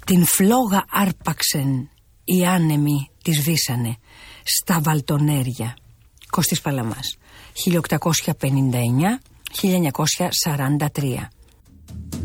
Την φλόγα άρπαξεν, οι άνεμοι τη σβήσανε στα βαλτονέρια. Κώστης Παλαμάς, 1859-1943.